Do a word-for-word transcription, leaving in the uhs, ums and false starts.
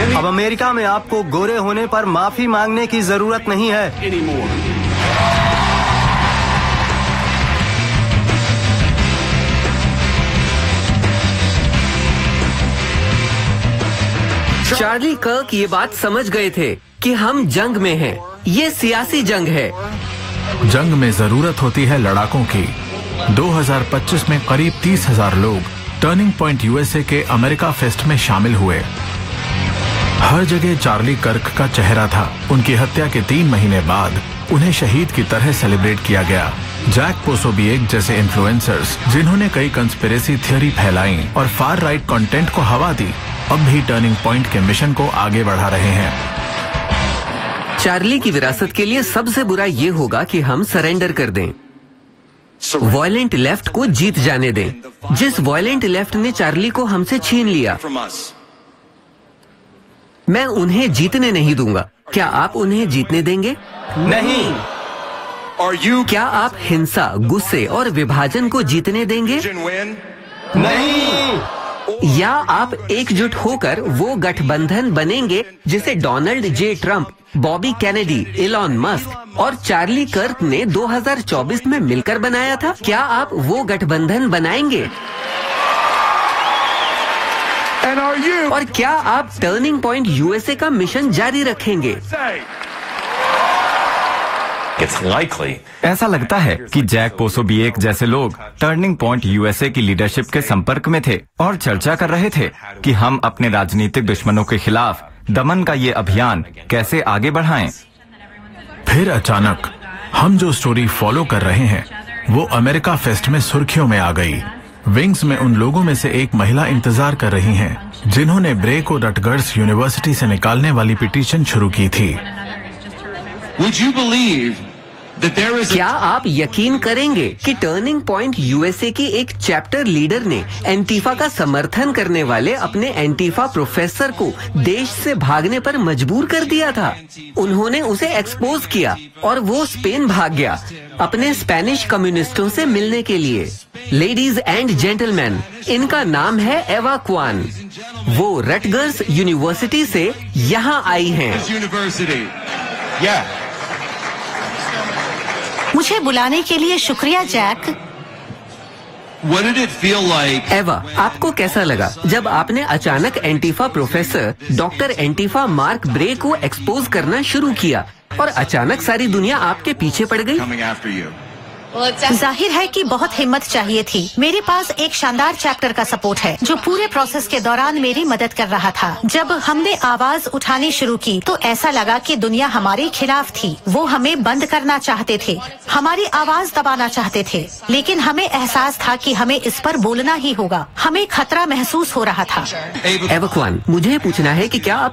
अब अमेरिका में आपको गोरे होने पर माफी मांगने की जरूरत नहीं है। चार्ली कर्क ये बात समझ गए थे कि हम जंग में हैं। ये सियासी जंग है। जंग में जरूरत होती है लड़ाकों की। दो हज़ार पच्चीस में करीब तीस हजार लोग टर्निंग पॉइंट यूएसए के अमेरिका फेस्ट में शामिल हुए। हर जगह चार्ली कर्क का चेहरा था। उनकी हत्या के तीन महीने बाद उन्हें शहीद की तरह सेलिब्रेट किया गया। जैक पोसोबिएक जैसे इन्फ्लुएंसर्स जिन्होंने कई कंस्पिरेसी थ्योरी फैलाई और फार राइट कंटेंट को हवा दी, अब भी टर्निंग पॉइंट के मिशन को आगे बढ़ा रहे हैं। चार्ली की विरासत के लिए सबसे बुरा ये होगा कि हम सरेंडर कर दें, वायलेंट लेफ्ट को जीत जाने दें। जिस वायलेंट लेफ्ट ने चार्ली को हमसे छीन लिया, मैं उन्हें जीतने नहीं दूंगा। क्या आप उन्हें जीतने देंगे? नहीं। क्या आप हिंसा, गुस्से और विभाजन को जीतने देंगे? नहीं। या आप एकजुट होकर वो गठबंधन बनेंगे जिसे Donald J Trump, Bobby Kennedy, Elon Musk और चार्ली कर्क ने दो हज़ार चौबीस में मिलकर बनाया था? क्या आप वो गठबंधन बनाएंगे? और क्या आप टर्निंग पॉइंट यूएसए का मिशन जारी रखेंगे? ऐसा लगता है कि जैक पोसोबिएक जैसे लोग टर्निंग पॉइंट यूएसए की लीडरशिप के संपर्क में थे और चर्चा कर रहे थे कि हम अपने राजनीतिक दुश्मनों के खिलाफ दमन का ये अभियान कैसे आगे बढ़ाएं। फिर अचानक हम जो स्टोरी फॉलो कर रहे हैं वो अमेरिका फेस्ट में सुर्खियों में आ गई। विंग्स में उन लोगों में से एक महिला इंतजार कर रही हैं, जिन्होंने ब्रे को रटगर्स यूनिवर्सिटी से निकालने वाली पिटीशन शुरू की थी। Would you believe that there is a... क्या आप यकीन करेंगे कि टर्निंग पॉइंट यूएसए की एक चैप्टर लीडर ने एंटीफा का समर्थन करने वाले अपने एंटीफा प्रोफेसर को देश से भागने पर मजबूर कर दिया था? उन्होंने उसे एक्सपोज किया और वो स्पेन भाग गया अपने स्पेनिश कम्युनिस्टों से मिलने के लिए। लेडीज एंड जेंटलमैन, इनका नाम है एवा क्वान। वो रटगर्स यूनिवर्सिटी से यहाँ आई हैं। Yeah. मुझे बुलाने के लिए शुक्रिया Jack. What did it feel like? एवा, आपको कैसा लगा जब आपने अचानक Antifa professor doctor Antifa mark ब्रे को एक्सपोज करना शुरू किया और अचानक सारी दुनिया आपके पीछे पड़ गई? Coming after you. जाहिर है कि बहुत हिम्मत चाहिए थी। मेरे पास एक शानदार चैप्टर का सपोर्ट है जो पूरे प्रोसेस के दौरान मेरी मदद कर रहा था। जब हमने आवाज उठानी शुरू की तो ऐसा लगा कि दुनिया हमारे खिलाफ थी। वो हमें बंद करना चाहते थे, हमारी आवाज दबाना चाहते थे, लेकिन हमें एहसास था कि हमें इस पर बोलना ही होगा। हमें खतरा महसूस हो रहा था। एवा क्वान, मुझे पूछना है कि क्या आप